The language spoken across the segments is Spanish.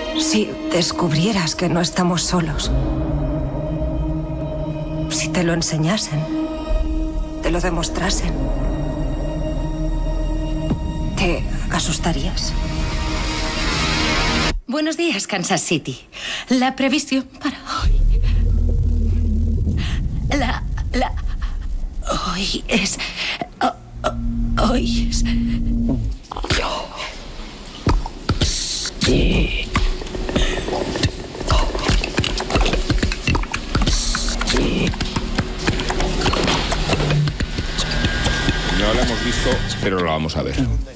Si descubrieras que no estamos solos, si te lo enseñasen, te lo demostrasen, ¿te asustarías? Buenos días, Kansas City. La previsión para hoy. Hoy es... Hoy es... Sí. No la hemos visto, pero la vamos a ver.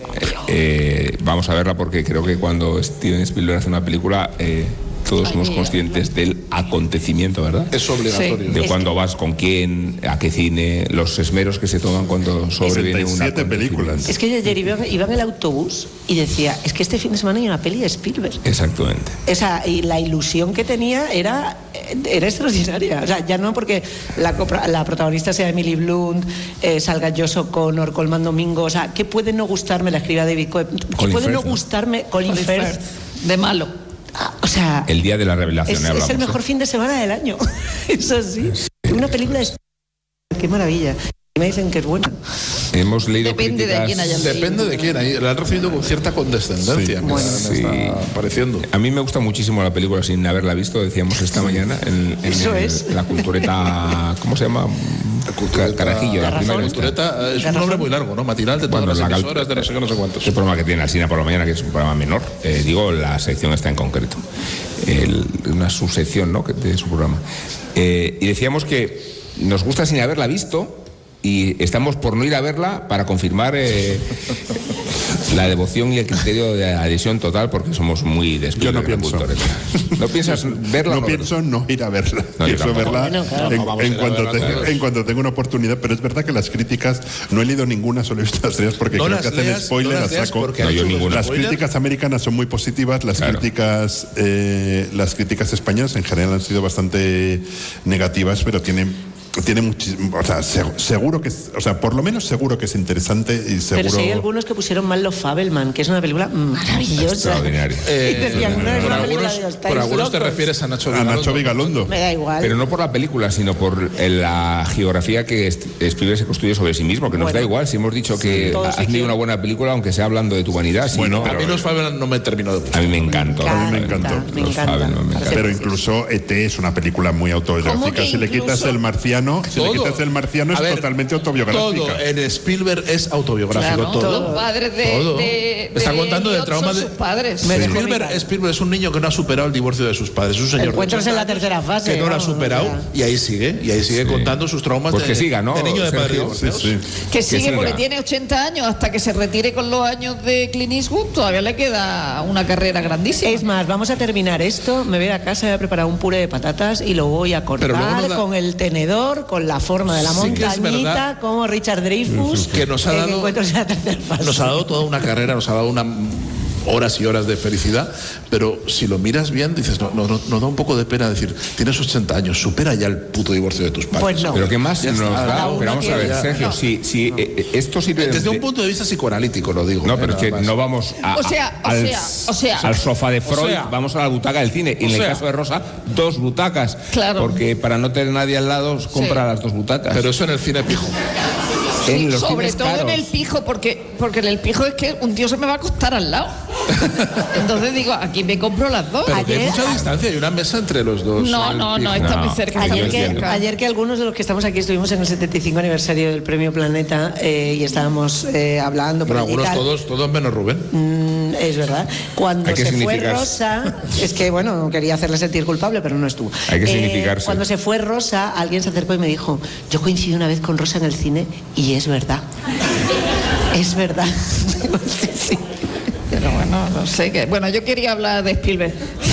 Vamos a verla porque creo que cuando Steven Spielberg hace una película, todos somos conscientes del acontecimiento, ¿verdad? Es obligatorio. Sí. De cuándo vas, con quién, a qué cine, los esmeros que se toman cuando sobreviene una películas. Es que yo ayer iba en el autobús y decía, es que este fin de semana hay una peli de Spielberg. Exactamente. O sea, y la ilusión que tenía era extraordinaria. O sea, ya no porque la protagonista sea Emily Blunt, salga Josh O'Connor, Colman Domingo, o sea, ¿qué puede no gustarme? La escriba David Coe. ¿Qué puede no gustarme? Colin Firth. De malo. O sea, el día de la revelación. Es el mejor fin de semana del año. Eso sí. Una película de... Qué maravilla. Me dicen que es buena. Hemos leído Depende críticas... de quién haya leído. Depende de quién. La han recibido con cierta condescendencia. Sí. Bueno, Sí. está pareciendo. A mí me gusta muchísimo la película sin haberla visto, decíamos esta mañana en la cultureta, ¿cómo se llama? Carajillo, la primera. Cultureta es un nombre muy largo, ¿no? Matinal de todas las emisoras de no sé qué, no sé cuántos. El programa que tiene Alsina por la mañana, que es un programa menor, digo, la sección está en concreto, una subsección, ¿no?, de su programa. Y decíamos que nos gusta sin haberla visto. Y estamos por no ir a verla para confirmar la devoción y el criterio de adhesión total, porque somos muy Yo no pienso. ¿No piensas verla? No pienso no ir a verla. No, pienso verla en en cuanto tenga una oportunidad. Pero es verdad que las críticas, no he leído ninguna, solo he visto las tres porque creo que hacen spoiler a saco. Las críticas americanas son muy positivas, las críticas españolas en general han sido bastante negativas, pero tiene muchísimo, o sea, seguro que, o sea, por lo menos seguro que es interesante y seguro. Pero sí hay algunos que pusieron mal Los Fabelman, que es una película maravillosa. Extraordinaria. Por algunos te refieres a Nacho Vigalondo. Me da igual. Pero no por la película, sino por la geografía que Spielberg se construye sobre sí mismo, que nos da igual si hemos dicho que has tenido una buena película, aunque sea hablando de tu vanidad. Sí, bueno, a mí Los Fabelman no me terminó de gustar. A mí me encantó. A mí me encantó. Pero incluso E.T. es una película muy autobiográfica. Si le quitas El Marciano, es totalmente autobiográfica. Todo en Spielberg es autobiográfico. Claro, todo. Los padres de está contando del trauma de sus padres. Spielberg es un niño que no ha superado el divorcio de sus padres. Es un señor Encuentros en la tercera fase. que no lo ha superado y ahí sigue contando sus traumas pues que siga, ¿no? de niño de padre divorciados. Que sigue porque tiene 80 años, hasta que se retire con los años de Clint Eastwood, todavía le queda una carrera grandísima. Es más, vamos a terminar esto, me voy a casa, voy a preparar un puré de patatas y lo voy a cortar con el tenedor, con la forma de la montañita, como Richard Dreyfuss, que nos ha dado toda una carrera, nos ha dado horas y horas de felicidad, pero si lo miras bien, dices, nos da un poco de pena decir, tienes 80 años, supera ya el puto divorcio de tus padres. Pues no. Pero ¿qué más nos da? Pero vamos a ver, Sergio, si esto sirve desde un punto de vista psicoanalítico, lo digo. No, pero es que no vamos al sofá de Freud, vamos a la butaca del cine. Y en el caso de Rosa, 2 butacas. Claro. Porque para no tener nadie al lado, compra las 2 butacas. Pero eso en el cine pijo. Sí, sobre todo en el pijo, porque en el pijo es que un tío se me va a acostar al lado. Entonces digo, aquí me compro las 2. Pero hay mucha distancia, hay una mesa entre los dos. No, está muy cerca. Ayer que algunos de los que estamos aquí estuvimos en el 75 aniversario del Premio Planeta y estábamos hablando. Pero algunos todos menos Rubén. Es verdad. Cuando se fue Rosa, es que bueno, quería hacerle sentir culpable, pero no estuvo. Hay que significarse. Cuando se fue Rosa, alguien se acercó y me dijo, yo coincidí una vez con Rosa en el cine y es verdad. Es verdad. Sí. Pero bueno, no sé. Bueno, yo quería hablar de Spielberg.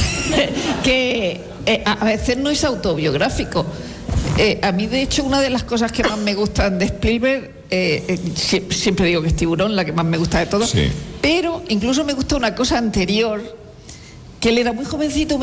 Que a veces no es autobiográfico. A mí, de hecho, una de las cosas que más me gustan de Spielberg, siempre digo que es Tiburón, la que más me gusta de todo, pero incluso me gusta una cosa anterior, que él era muy jovencito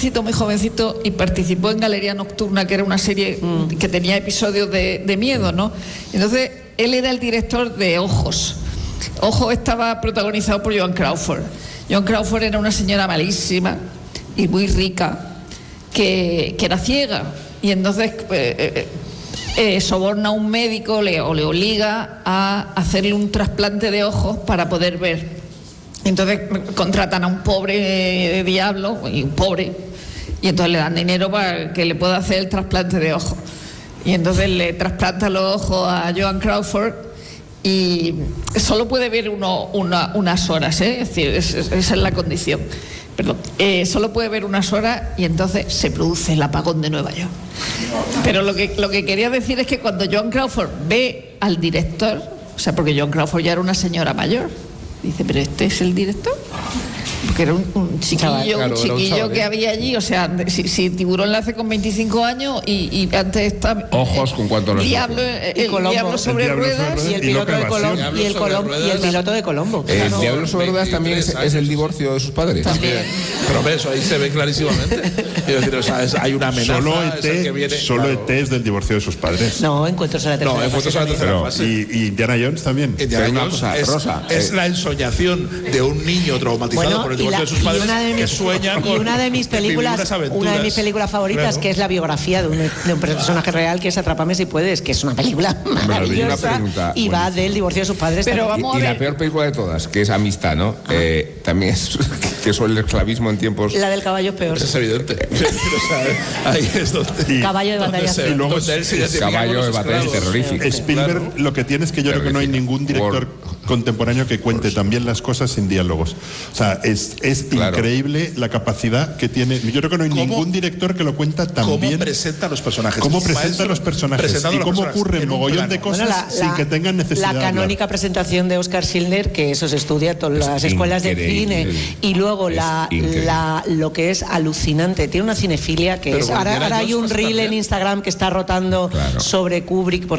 y participó en Galería Nocturna, que era una serie que tenía episodios de miedo, ¿no? Entonces, él era el director de Ojos. Ojos estaba protagonizado por Joan Crawford. Joan Crawford era una señora malísima, y muy rica que era ciega, y entonces soborna a un médico o le obliga a hacerle un trasplante de ojos para poder ver. Entonces contratan a un pobre diablo, y entonces le dan dinero para que le pueda hacer el trasplante de ojos. Y entonces le trasplanta los ojos a Joan Crawford y solo puede ver unas horas, es decir, esa es la condición. Perdón, solo puede ver unas horas y entonces se produce el apagón de Nueva York. Pero lo que quería decir es que cuando Joan Crawford ve al director, o sea, porque Joan Crawford ya era una señora mayor, dice, ¿pero este es el director? Porque era un chiquillo que había allí, o sea, si Tiburón la hace con 25 años y antes está... Ojos con cuánto los Diablo sobre ruedas y el piloto de Colombo. El Diablo sobre ruedas también es el divorcio de sus padres. También. Pero eso ahí se ve clarísimamente. Quiero decir, o sea, hay una amenaza. Solo ET es del divorcio de sus padres. No, Encuentros a la tercera fase. Y Indiana Jones también. Indiana Jones es la ensoñación de un niño traumatizado por el divorcio de sus padres que sueña con una de mis películas favoritas, que es la biografía de un personaje real, que es Atrápame si puedes, que es una película maravillosa y va del divorcio de sus padres. Pero vamos a ver. La peor película de todas, que es Amistad, ¿no? También es que es el esclavismo en tiempos... La del caballo es peor. Eso es evidente. Ahí es donde... Caballo de batalla. Y luego Caballo de batalla terrorífico. Spielberg, lo que tiene es que yo creo que no hay ningún director contemporáneo que cuente también las cosas sin diálogos. O sea, es increíble la capacidad que tiene. Yo creo que no hay ningún director que lo cuenta tan bien. ¿Cómo presenta los personajes? ¿Cómo presenta los personajes? Y cómo ocurre un mogollón de cosas sin que tengan necesidad. La canónica presentación de Oscar Schindler, que eso se estudia en todas las escuelas de cine. Y luego lo que es alucinante. Tiene una cinefilia que es... Ahora hay un reel en Instagram que está rotando sobre Kubrick,